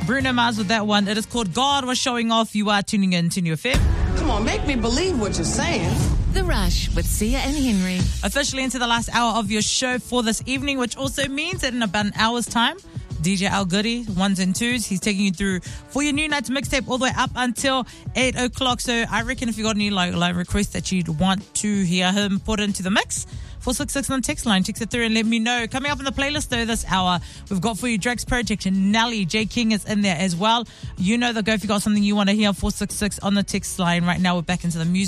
Bruno Mars with that one. It is called God Was Showing Off. You are tuning in to New FM. Come on, make me believe what you're saying. The Rush with Sia and Henry. Officially into the last hour of your show for this evening, which also means that in about an hour's time, DJ Al Goody, ones and twos, he's taking you through for your new night's mixtape all the way up until 8 o'clock. So I reckon if you got any like requests that you'd want to hear him put into the mix, 466 on text line, text it through and let me know. Coming up on the playlist though this hour, we've got for you Drake's Project and Nelly. J King is in there as well. You know the go if you got something you want to hear, 466 on the text line. Right now we're back into the music.